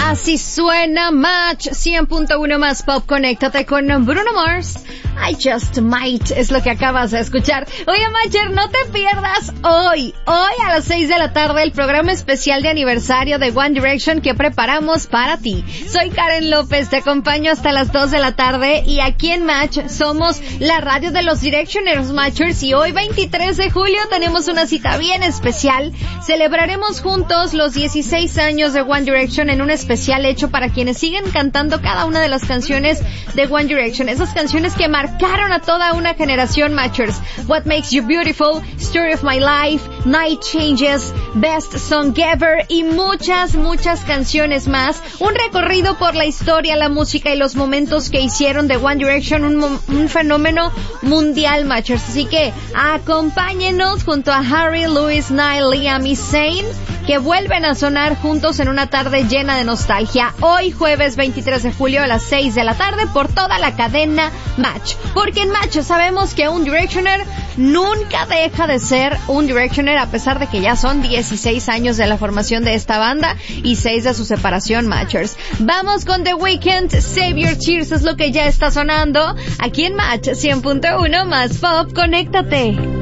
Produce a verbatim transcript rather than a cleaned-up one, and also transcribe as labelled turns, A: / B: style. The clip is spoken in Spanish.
A: Así suena Match cien punto uno más Pop. Conéctate con Bruno Mars. I Just Might es lo que acabas de escuchar. Oye, Matcher, no te pierdas hoy, hoy a las seis de la tarde el programa especial de aniversario de One Direction que preparamos para ti. Soy Karen López, te acompaño hasta las dos de la tarde y aquí en Match somos la radio de los Directioners, Matchers, y hoy veintitrés de julio tenemos una cita bien especial. Celebraremos juntos los dieciséis años de One Direction en un especial hecho para quienes siguen cantando cada una de las canciones de One Direction, esas canciones que marcaron a toda una generación, Matchers. What Makes You Beautiful, Story of My Life, Night Changes, Best Song Ever y muchas, muchas canciones más. Un recorrido por la historia, la música y los momentos que hicieron de One Direction un, un fenómeno mundial, Matchers. Así que acompáñenos junto a Harry, Louis, Niall, Liam y Zayn, que vuelven a sonar juntos en una tarde llena de nostalgia. Hoy jueves veintitrés de julio a las seis de la tarde por toda la cadena Match. Porque en Match sabemos que un Directioner nunca deja de ser un Directioner a pesar de que ya son dieciséis años de la formación de esta banda y seis de su separación, Matchers. Vamos con The Weeknd, Save Your Tears es lo que ya está sonando aquí en Match cien punto uno más Pop. Conéctate.